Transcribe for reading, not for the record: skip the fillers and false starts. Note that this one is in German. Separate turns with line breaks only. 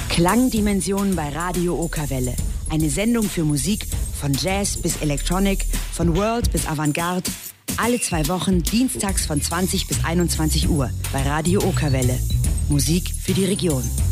Klangdimensionen bei Radio Okerwelle. Eine Sendung für Musik von Jazz bis Electronic, von World bis Avantgarde. Alle 2 Wochen, dienstags von 20 bis 21 Uhr bei Radio Okerwelle. Musik für die Region.